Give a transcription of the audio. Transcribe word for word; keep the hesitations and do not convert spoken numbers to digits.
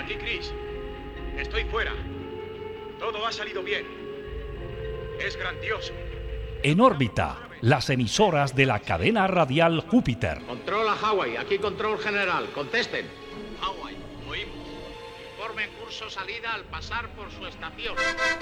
Aquí Chris. Estoy fuera. Todo ha salido bien. Es grandioso. En órbita, las emisoras de la cadena radial Júpiter. Control a Hawái. Aquí control general. Contesten. Hawái, oímos. Informe en curso salida al pasar por su estación.